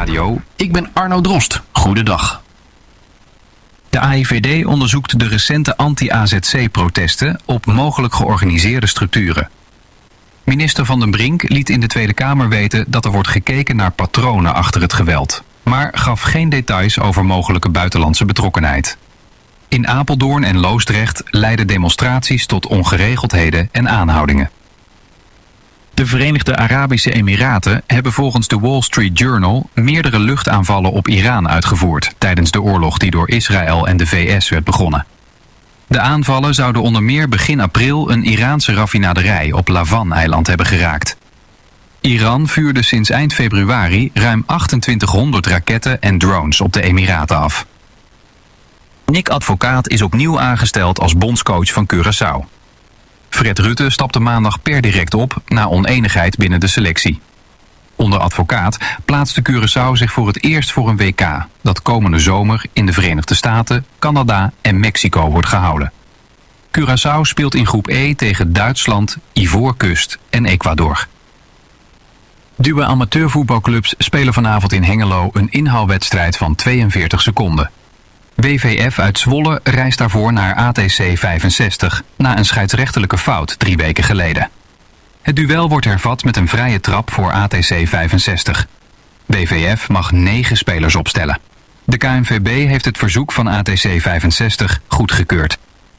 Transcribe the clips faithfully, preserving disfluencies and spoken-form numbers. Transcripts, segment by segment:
Radio. Ik ben Arno Drost. Goedendag. De A I V D onderzoekt de recente anti-A Z C-protesten op mogelijk georganiseerde structuren. Minister Van den Brink liet in de Tweede Kamer weten dat er wordt gekeken naar patronen achter het geweld, maar gaf geen details over mogelijke buitenlandse betrokkenheid. In Apeldoorn en Loosdrecht leidden demonstraties tot ongeregeldheden en aanhoudingen. De Verenigde Arabische Emiraten hebben volgens de Wall Street Journal meerdere luchtaanvallen op Iran uitgevoerd tijdens de oorlog die door Israël en de V S werd begonnen. De aanvallen zouden onder meer begin april een Iraanse raffinaderij op Lavan-eiland hebben geraakt. Iran vuurde sinds eind februari ruim achtentwintighonderd raketten en drones op de Emiraten af. Nick Advocaat is opnieuw aangesteld als bondscoach van Curaçao. Fred Rutte stapte maandag per direct op na onenigheid binnen de selectie. Onder Advocaat plaatste Curaçao zich voor het eerst voor een W K... dat komende zomer in de Verenigde Staten, Canada en Mexico wordt gehouden. Curaçao speelt in groep E tegen Duitsland, Ivoorkust en Ecuador. Duwe amateurvoetbalclubs spelen vanavond in Hengelo een inhaalwedstrijd van tweeënveertig seconden. W V F uit Zwolle reist daarvoor naar A T C vijfenzestig... na een scheidsrechtelijke fout drie weken geleden. Het duel wordt hervat met een vrije trap voor A T C vijfenzestig. W V F mag negen spelers opstellen. De K N V B heeft het verzoek van A T C vijfenzestig goedgekeurd.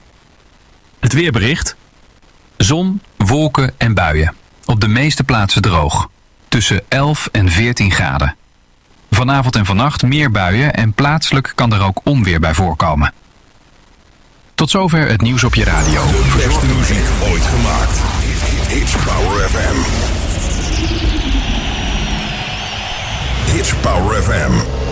Het weerbericht. Zon, wolken en buien. Op de meeste plaatsen droog. Tussen elf en veertien graden. Vanavond en vannacht meer buien en plaatselijk kan er ook onweer bij voorkomen. Tot zover het nieuws op je radio. De beste muziek ooit gemaakt. Hits Power F M. Hits Power F M.